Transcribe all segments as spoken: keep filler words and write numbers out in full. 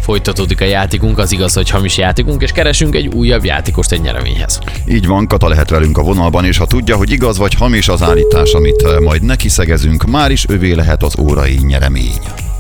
Folytatódik a játékunk, az igaz, hogy hamis játékunk, és keresünk egy újabb játékost egy nyereményhez. Így van, Kata lehet velünk a vonalban, és ha tudja, hogy igaz vagy hamis az állítás, amit majd neki szegezünk, már is övé lehet az órai nyeremény.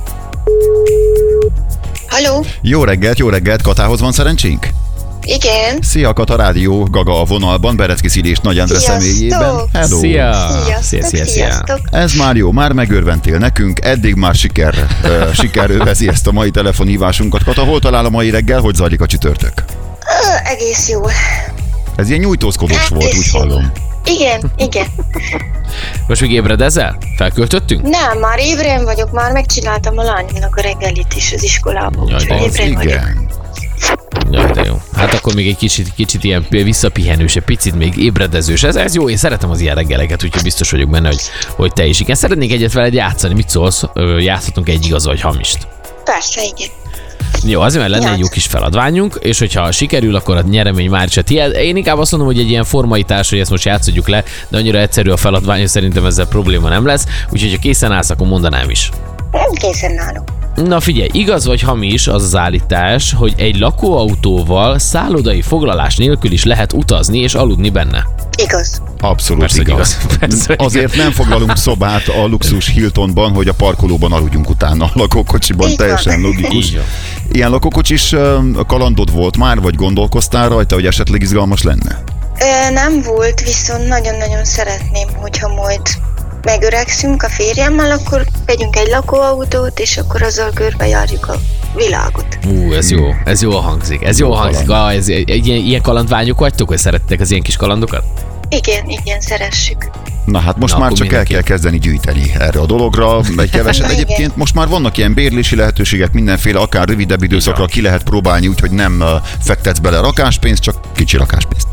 Halló? Jó reggelt, jó reggelt, Katához van szerencsénk? Igen. Szia, Kata, Rádió Gaga a vonalban, Berecki Szilés Nagy Endre Sziasztok. személyében. Hello. Szia! Sziasztok, Szia, szia, szia. sziasztok. Ez már jó, már megörventél nekünk, eddig már siker, uh, siker övezi ezt a mai telefonhívásunkat. Kata, hol talál a mai reggel, hogy zajlik a csütörtök? Ö, egész jól. Ez ilyen nyújtózkodós volt, Egész úgy jól. hallom. Igen, igen. Most még ébredezel? Felköltöttünk? Nem, már ébren vagyok, már megcsináltam a lányomnak a reggelit is az iskolában. Jaj, Úgyhogy de Az ébren vagyok. igen. Jaj, de jó. Hát akkor még egy kicsit, kicsit ilyen visszapihenős, egy picit még ébredezős. Ez, ez jó, én szeretem az ilyen reggeleket, úgyhogy biztos vagyok benne, hogy, hogy te is. Igen, szeretnék egyet veled játszani. Mit szólsz? Ö, Játszhatunk egy igaz vagy hamist. Persze, igen. Jó, azért mert lenne egy jó Játsz. kis feladványunk, és hogyha sikerül, akkor a nyeremény már is a tiéd. Én inkább azt mondom, hogy egy ilyen formalitás, hogy ezt most játszodjuk le, de annyira egyszerű a feladvány, hogy szerintem ezzel probléma nem lesz. Úgyhogy ha készen állsz, akkor mondanám is. Nem készen állok. Na figyelj, igaz vagy hamis az az állítás, hogy egy lakóautóval szállodai foglalás nélkül is lehet utazni és aludni benne. Igaz. Abszolút Persze, hogy igaz. igaz. Persze, hogy Azért nem foglalunk szobát a luxus Hiltonban, hogy a parkolóban aludjunk utána a lakókocsiban, Így van. teljesen logikus. Így van. Ilyen lakókocsis ö, kalandod volt már, vagy gondolkoztál rajta, hogy esetleg izgalmas lenne? Ö, nem volt, viszont nagyon-nagyon szeretném, hogyha majd megöregszünk a férjemmel, akkor vegyünk egy lakóautót, és akkor azzal körbejárjuk a világot. Ú, ez jó, ez jó hangzik, ez jó hangzik. Ah, ez, egy, ilyen, ilyen kalandványok vagytok, hogy szerettek az ilyen kis kalandokat? Igen, igen, szeressük. Na hát most Na, már akkor csak el mindenki. kell kezdeni gyűjteni erre a dologra, egy keveset. Igen. Egyébként most már vannak ilyen bérlési lehetőségek, mindenféle, akár rövidebb időszakra ki lehet próbálni, úgyhogy nem ö, fektetsz bele rakáspénzt, csak kicsi rakáspénzt.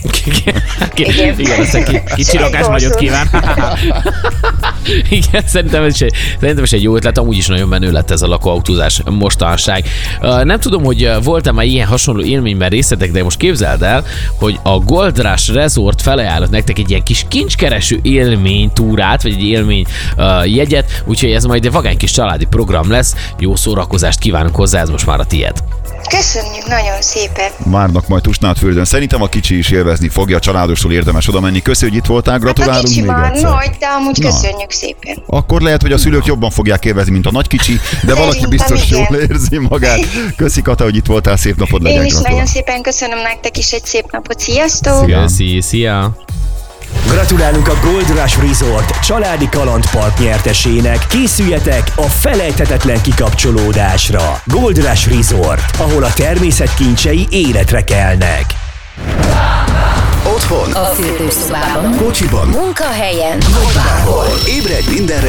Igen, igen, aztán ki, kicsi rakás nagyot kíván. Igen, szerintem ez, is egy, szerintem ez egy jó ötlet, amúgy is nagyon menő lett ez a lakóautózás mostanság. Uh, Nem tudom, hogy volt-e már ilyen hasonló élményben részletek, de most képzeld el, hogy a Gold Rush Resort felajánlott nektek egy ilyen kis kincskereső élménytúrát, vagy egy élmény uh, jegyet, úgyhogy ez majd egy vagány kis családi program lesz. Jó szórakozást kívánunk hozzá, ez most már a tiéd. Köszönjük nagyon szépen. Várnak majd Tusnádfürdőn. Szerintem a kicsi is élvezni fogja, családosról érdemes oda menni. Köszi, hogy itt voltál, Hát a gratulálunk kicsi még már egyszer. nagy, de amúgy Na. köszönjük szépen. Akkor lehet, hogy a szülők jobban fogják élvezni, mint a nagy kicsi, de valaki Szerintem biztos igen. jól érzi magát. Köszi, Kata, hogy itt voltál, szép napod legyen. Én is gratulálok. nagyon szépen köszönöm nektek is, egy szép napot. Sziasztok! Szia. Köszi, szia! Gratulálunk a Gold Rush Resort családi kalandpark nyertesének. Készüljetek a felejthetetlen kikapcsolódásra. Gold Rush Resort, ahol a természet kincsei életre kelnek. Otthon, A fürdőszobában, kocsiban, munkahelyen, vagy bárhol. Ébredj minden